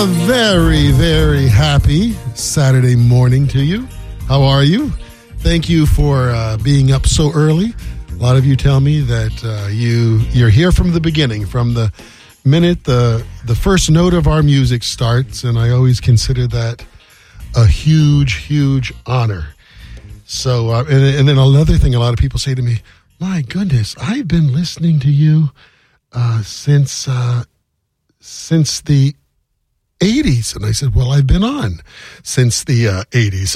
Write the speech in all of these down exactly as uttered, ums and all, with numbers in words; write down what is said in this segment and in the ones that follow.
A very, very happy Saturday morning to you. How are you? Thank you for uh, being up so early. A lot of you tell me that uh, you, you're here from the beginning, from the minute the, the first note of our music starts, and I always consider that a huge, huge honor. So, uh, and, and then another thing a lot of people say to me, my goodness, I've been listening to you uh, since uh, since the eighties. And I said, well, I've been on since the uh, eighties.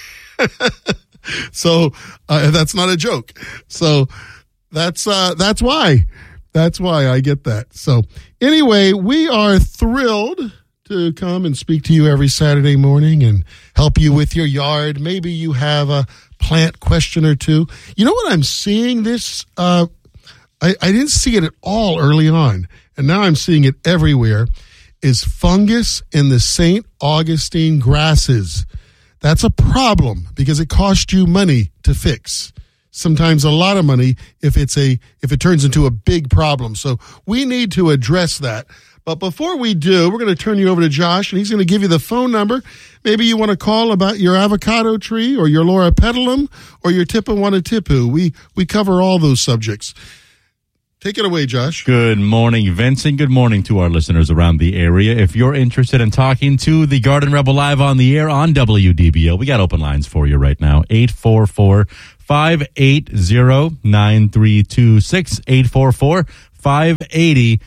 So uh, that's not a joke. So that's uh, that's why. That's why I get that. So anyway, we are thrilled to come and speak to you every Saturday morning and help you with your yard. Maybe you have a plant question or two. You know what I'm seeing this? Uh, I, I didn't see it at all early on, and now I'm seeing it everywhere, is fungus in the Saint Augustine grasses. That's a problem because it costs you money to fix. Sometimes a lot of money if it's a if it turns into a big problem. So we need to address that. But before we do, we're going to turn you over to Josh, and he's going to give you the phone number. Maybe you want to call about your avocado tree or your Laura petalum or your Tipawanatipu. We we cover all those subjects. Take it away, Josh. Good morning, Vincent. Good morning to our listeners around the area. If you're interested in talking to the Garden Rebel live on the air on W D B O, we got open lines for you right now. eight four four, five eight zero, nine three two six, eight four four, five eight zero,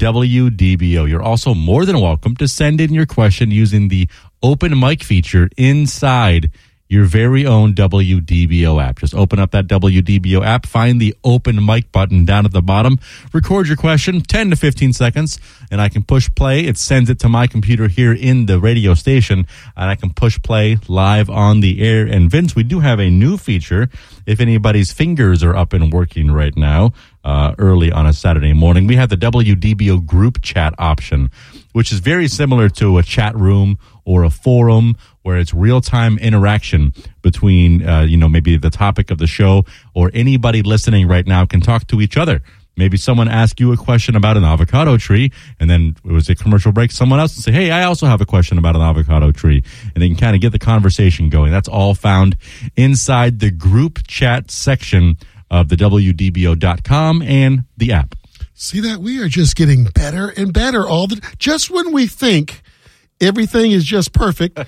W D B O. You're also more than welcome to send in your question using the open mic feature inside your very own W D B O app. Just open up that W D B O app, find the open mic button down at the bottom, record your question, ten to fifteen seconds, and I can push play. It sends it to my computer here in the radio station, and I can push play live on the air. And Vince, we do have a new feature. If anybody's fingers are up and working right now, uh, early on a Saturday morning, we have the W D B O group chat option, which is very similar to a chat room or a forum where it's real-time interaction between, uh, you know, maybe the topic of the show or anybody listening right now can talk to each other. Maybe someone asked you a question about an avocado tree, and then it was a commercial break. Someone else will say, hey, I also have a question about an avocado tree. And they can kind of get the conversation going. That's all found inside the group chat section of the W D B O dot com and the app. See that? We are just getting better and better all the just when we think everything is just perfect,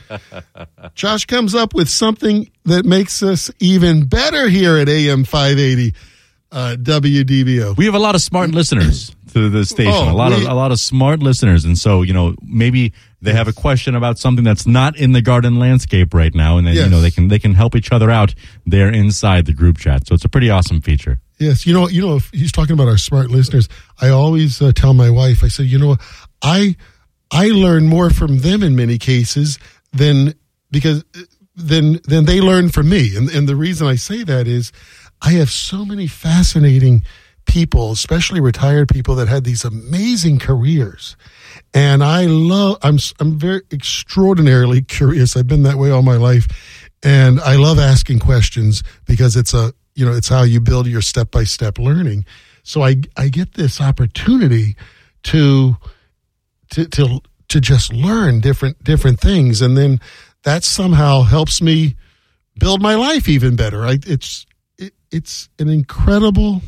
Josh comes up with something that makes us even better here at A M five eighty uh, W D B O. We have a lot of smart listeners to the station. Oh, a lot we, of a lot of smart listeners, and so you know maybe they have a question about something that's not in the garden landscape right now, and then yes. you know they can they can help each other out there inside the group chat. So it's a pretty awesome feature. Yes, you know, you know, if he's talking about our smart listeners, I always uh, tell my wife, I say, you know, I. I learn more from them in many cases than because than than they learn from me. And and the reason I say that is I have so many fascinating people, especially retired people that had these amazing careers. And I love I'm I'm very extraordinarily curious. I've been that way all my life. And I love asking questions because it's a you know, it's how you build your step-by-step learning. So I I get this opportunity to To, to to just learn different different things, and then that somehow helps me build my life even better. I, it's it, it's an incredible,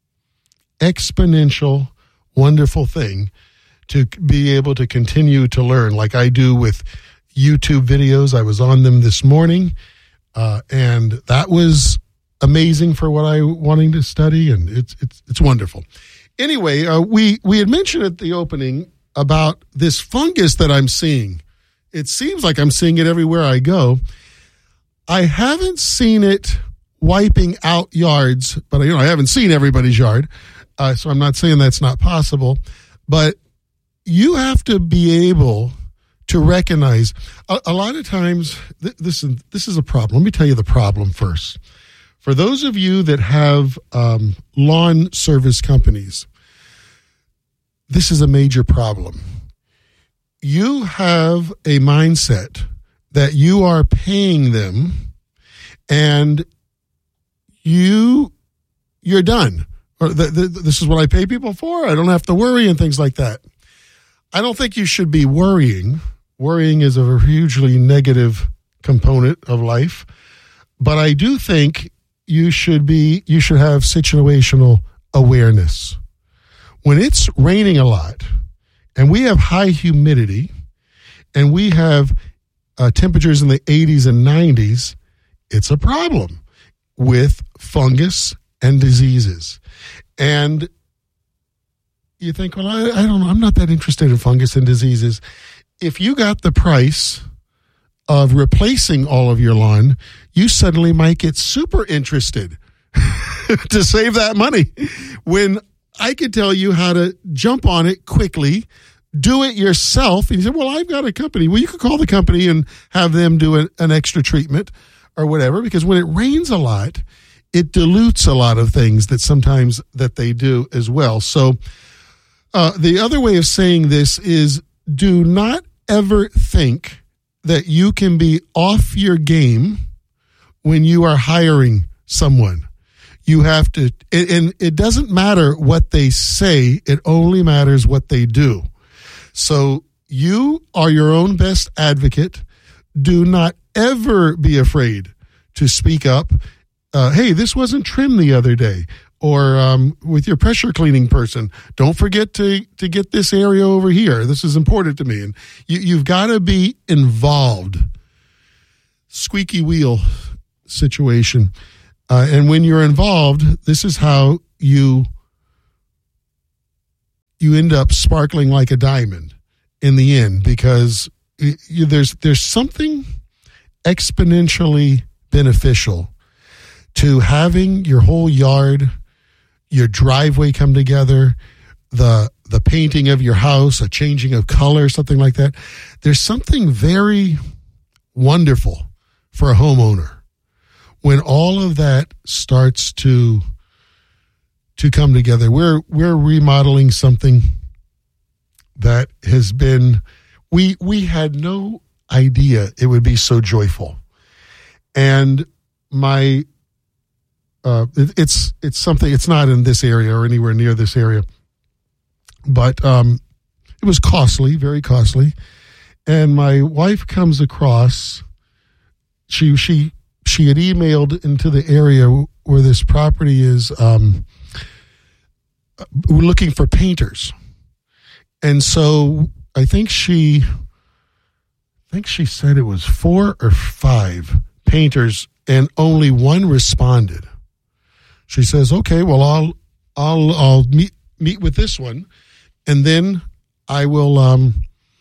exponential, wonderful thing to be able to continue to learn, like I do with YouTube videos. I was on them this morning, uh, and that was amazing for what I wanting to study, and it's it's it's wonderful. Anyway, uh, we we had mentioned at the opening about this fungus that I'm seeing. It seems like I'm seeing it everywhere I go. I haven't seen it wiping out yards, but you know I haven't seen everybody's yard, uh, so I'm not saying that's not possible. But you have to be able to recognize. A, a lot of times, th- this is this is a problem. Let me tell you the problem first. For those of you that have um, lawn service companies, this is a major problem. You have a mindset that you are paying them and you, you're done. Or the, the, this is what I pay people for. I don't have to worry and things like that. I don't think you should be worrying Worrying is a hugely negative component of life. But I do think you should be, you should have situational awareness. When it's raining a lot and we have high humidity and we have uh, temperatures in the eighties and nineties, it's a problem with fungus and diseases. And you think, well, I, I don't know, I'm not that interested in fungus and diseases. If you got the price of replacing all of your lawn, you suddenly might get super interested to save that money. When I could tell you how to jump on it quickly, do it yourself. And you say, well, I've got a company. Well, you could call the company and have them do an, an extra treatment or whatever, because when it rains a lot, it dilutes a lot of things that sometimes that they do as well. So uh, the other way of saying this is, do not ever think that you can be off your game when you are hiring someone. You have to, and it doesn't matter what they say, it only matters what they do. So you are your own best advocate. Do not ever be afraid to speak up. Uh, hey, this wasn't trimmed the other day. Or um, with your pressure cleaning person, don't forget to, to get this area over here. This is important to me. And you, you've got to be involved. Squeaky wheel situation. Uh, and when you're involved, this is how you you end up sparkling like a diamond in the end, because it, you, there's there's something exponentially beneficial to having your whole yard, your driveway come together, the the painting of your house, a changing of color, something like that. There's something very wonderful for a homeowner when all of that starts to to come together. We're we're remodeling something that has been, we we had no idea it would be so joyful. And my uh it, it's it's something, it's not in this area or anywhere near this area, but um it was costly, very costly. And my wife comes across, she she she had emailed into the area where this property is, um, we're looking for painters. And so I think she, I think she said it was four or five painters and only one responded. She says, okay, well, I'll, I'll, I'll meet, meet with this one. And then I will, um,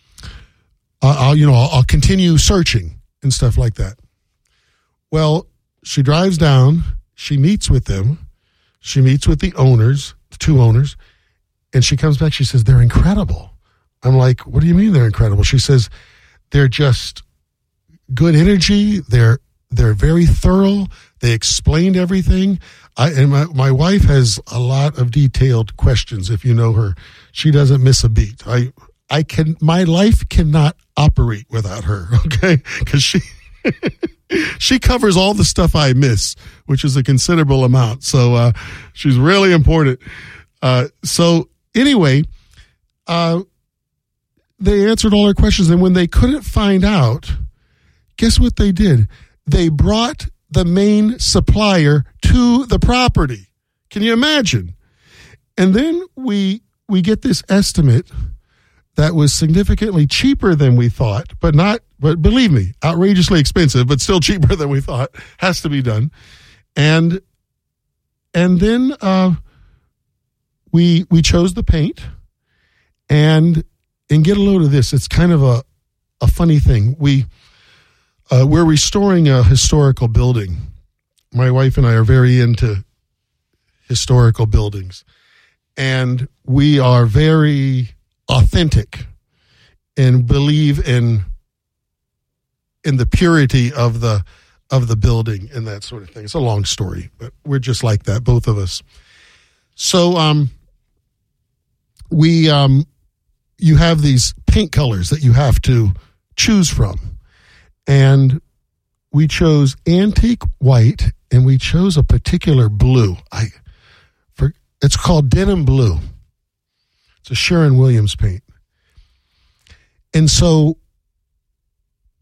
I'll, you know, I'll, I'll continue searching and stuff like that. Well, she drives down, she meets with them, she meets with the owners, the two owners, and she comes back, she says, they're incredible. I'm like, what do you mean they're incredible? She says, they're just good energy, they're they're very thorough, they explained everything. I, and my, my wife has a lot of detailed questions, if you know her. She doesn't miss a beat. I I can, my life cannot operate without her, okay? Because she... she covers all the stuff I miss, which is a considerable amount. So uh, she's really important. Uh, so anyway, uh, they answered all our questions. And when they couldn't find out, guess what they did? They brought the main supplier to the property. Can you imagine? And then we we get this estimate that was significantly cheaper than we thought, but not, but believe me, outrageously expensive, but still cheaper than we thought. Has to be done. And, and then, uh, we, we chose the paint, and, and get a load of this. It's kind of a, a funny thing. We, uh, we're restoring a historical building. My wife and I are very into historical buildings, and we are very authentic and believe in in the purity of the of the building and that sort of thing. It's a long story, but we're just like that, both of us. So um we um you have these paint colors that you have to choose from. And we chose antique white, and we chose a particular blue. I for it's called denim blue. It's a Sherwin-Williams paint. And so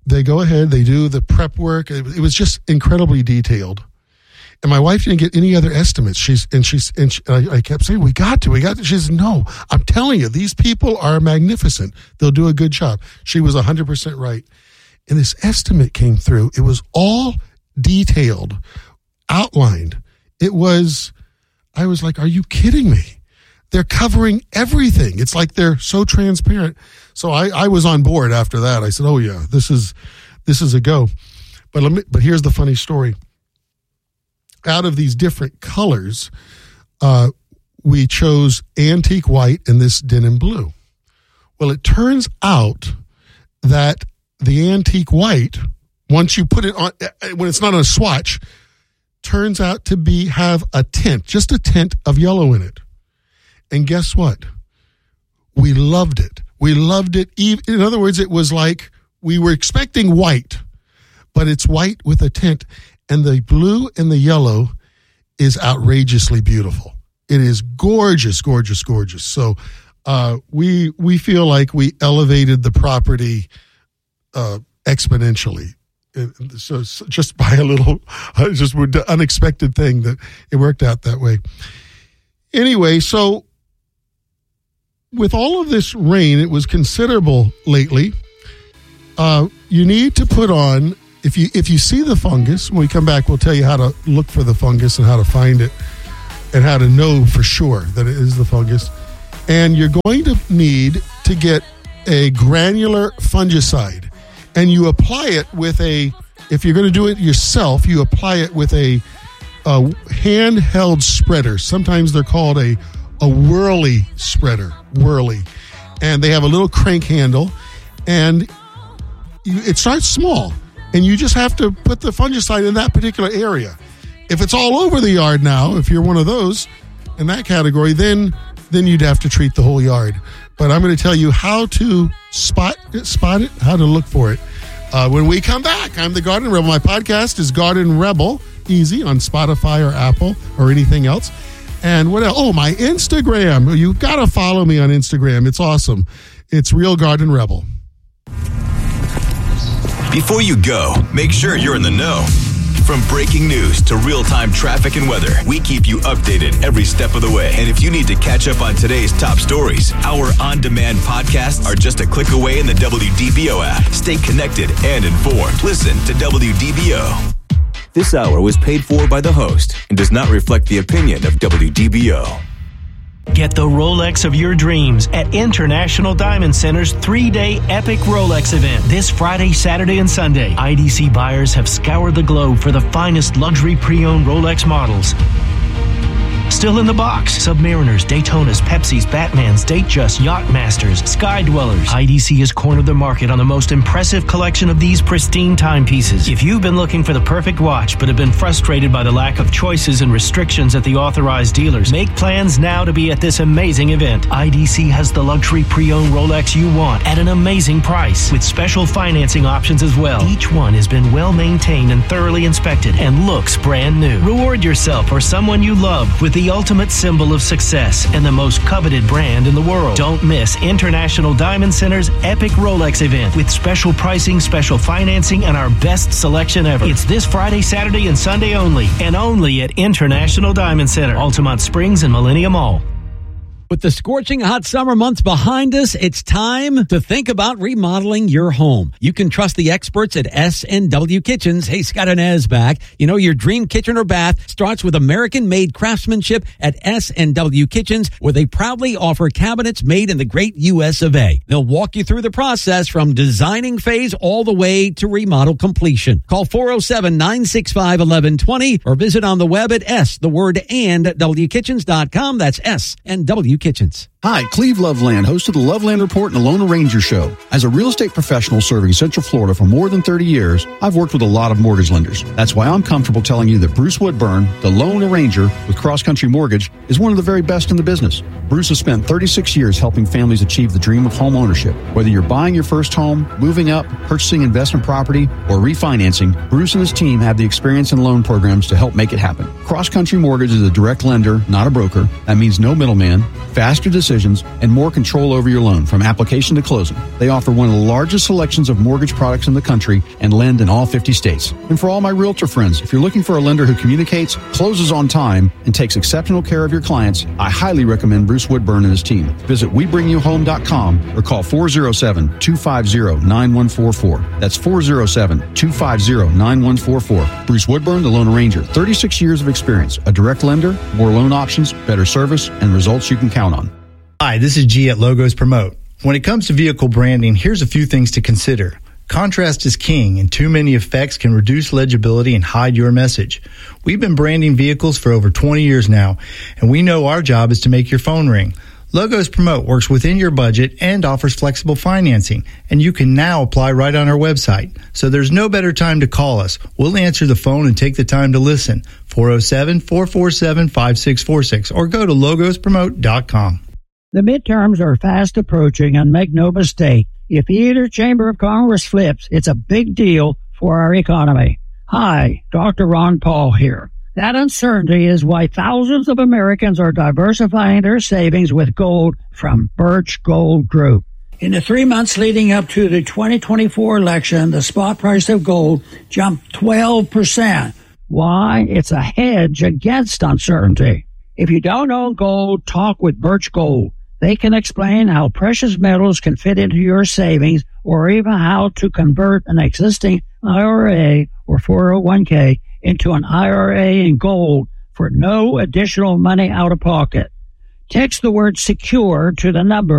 they go ahead, they do the prep work. It, it was just incredibly detailed. And my wife didn't get any other estimates. She's and she's and she, I, I kept saying, "We got to, we got to." She says, "No, I'm telling you, these people are magnificent. They'll do a good job." She was one hundred percent right. And this estimate came through. It was all detailed, outlined. It was, I was like, "Are you kidding me?" They're covering everything. It's like they're so transparent. So I, I was on board after that. I said, "Oh yeah, this is this is a go." But let me. But here's the funny story. Out of these different colors, uh, we chose antique white and this denim blue. Well, it turns out that the antique white, once you put it on, when it's not on a swatch, turns out to be have a tint, just a tint of yellow in it. And guess what? We loved it. We loved it. In other words, it was like we were expecting white, but it's white with a tint. And the blue and the yellow is outrageously beautiful. It is gorgeous, gorgeous, gorgeous. So uh, we we feel like we elevated the property uh, exponentially. So, so just by a little, uh, just an unexpected thing that it worked out that way. Anyway, so with all of this rain, it was considerable lately. Uh, you need to put on. If you if you see the fungus, when we come back, we'll tell you how to look for the fungus and how to find it and how to know for sure that it is the fungus. And you're going to need to get a granular fungicide. And you apply it with a, if you're going to do it yourself, you apply it with a, a handheld spreader. Sometimes they're called a, a whirly spreader, whirly. And they have a little crank handle. And you, it starts small. And you just have to put the fungicide in that particular area. If it's all over the yard now, if you're one of those in that category, then then you'd have to treat the whole yard. But I'm going to tell you how to spot it, spot it, how to look for it. Uh, when we come back, I'm the Garden Rebel. My podcast is Garden Rebel, easy on Spotify or Apple or anything else. And what else? Oh, my Instagram. You've got to follow me on Instagram. It's awesome. It's Real Garden Rebel. Before you go, make sure you're in the know. From breaking news to real-time traffic and weather, we keep you updated every step of the way. And if you need to catch up on today's top stories, our on-demand podcasts are just a click away in the W D B O app. Stay connected and informed. Listen to W D B O. This hour was paid for by the host and does not reflect the opinion of W D B O. Get the Rolex of your dreams at International Diamond Center's three-day epic Rolex event. This Friday, Saturday, and Sunday, I D C buyers have scoured the globe for the finest luxury pre-owned Rolex models. Still in the box, Submariners, Daytonas, Pepsis, Batmans, Datejust, Yachtmasters, Sky Dwellers. I D C has cornered the market on the most impressive collection of these pristine timepieces. If you've been looking for the perfect watch but have been frustrated by the lack of choices and restrictions at the authorized dealers, make plans now to be at this amazing event. I D C has the luxury pre-owned Rolex you want at an amazing price with special financing options as well. Each one has been well maintained and thoroughly inspected and looks brand new. Reward yourself or someone you love with the ultimate symbol of success and the most coveted brand in the world. Don't miss International Diamond Center's epic Rolex event with special pricing, special financing, and our best selection ever. It's this Friday, Saturday, and Sunday only, and only at International Diamond Center, Altamont Springs and Millennium Mall. With the scorching hot summer months behind us, it's time to think about remodeling your home. You can trust the experts at S and W Kitchens. Hey, Scott and Ez back. You know, your dream kitchen or bath starts with American-made craftsmanship at S and W Kitchens, where they proudly offer cabinets made in the great U S of A. They'll walk you through the process from designing phase all the way to remodel completion. Call four oh seven, nine six five, one one two zero or visit on the web at S, the word and, W kitchens dot com. That's S and W Kitchens. Hi, Cleve Loveland, host of the Loveland Report and the Lone Ranger Show. As a real estate professional serving Central Florida for more than thirty years, I've worked with a lot of mortgage lenders. That's why I'm comfortable telling you that Bruce Woodburn, the Lone Ranger with Cross Country Mortgage, is one of the very best in the business. Bruce has spent thirty-six years helping families achieve the dream of home ownership. Whether you're buying your first home, moving up, purchasing investment property, or refinancing, Bruce and his team have the experience and loan programs to help make it happen. Cross Country Mortgage is a direct lender, not a broker. That means no middleman, faster decisions, and more control over your loan from application to closing. They offer one of the largest selections of mortgage products in the country and lend in all fifty states. And for all my realtor friends, if you're looking for a lender who communicates, closes on time, and takes exceptional care of your clients, I highly recommend Bruce Woodburn and his team. Visit we bring you home dot com or call four oh seven, two five oh, nine one four four. That's four oh seven, two five oh, nine one four four. Bruce Woodburn, the Loan Arranger. thirty-six years of experience. A direct lender, more loan options, better service, and results you can count on. Hi, this is G at Logos Promote. When it comes to vehicle branding, here's a few things to consider. Contrast is king, and too many effects can reduce legibility and hide your message. We've been branding vehicles for over twenty years now, and we know our job is to make your phone ring. Logos Promote works within your budget and offers flexible financing, and you can now apply right on our website. So there's no better time to call us. We'll answer the phone and take the time to listen. four oh seven, four four seven, five six four six or go to logos promote dot com. The midterms are fast approaching, and make no mistake, if either chamber of Congress flips, it's a big deal for our economy. Hi, Doctor Ron Paul here. That uncertainty is why thousands of Americans are diversifying their savings with gold from Birch Gold Group. In the three months leading up to the twenty twenty-four election, the spot price of gold jumped twelve percent. Why? It's a hedge against uncertainty. If you don't own gold, talk with Birch Gold. They can explain how precious metals can fit into your savings, or even how to convert an existing I R A or four oh one k into an I R A in gold for no additional money out of pocket. Text the word SECURE to the number